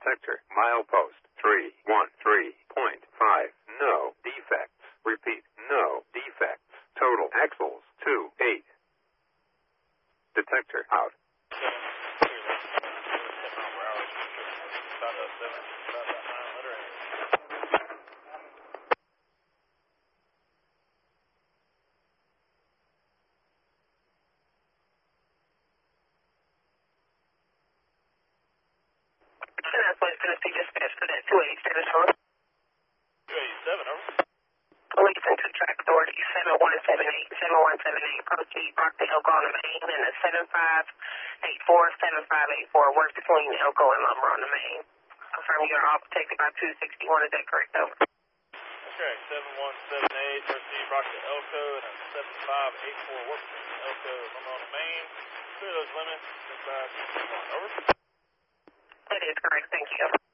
Detector, milepost 313.5. No defects. Repeat, no defects. Total axles 28. Detector out. That's what's going to see dispatch for that 287 short. 287, over. Police and track authority 7178, proceed Rockdale, Elko on the main, and a 7584 work between Elko and Lumber on the main. Confirm you are all protected by 261, is that correct, over? Okay, 7178, proceed Rockdale, Elko, and a 7584 work between Elko and Lumber on the main. Clear those limits, 5 261, over. That is correct, thank you.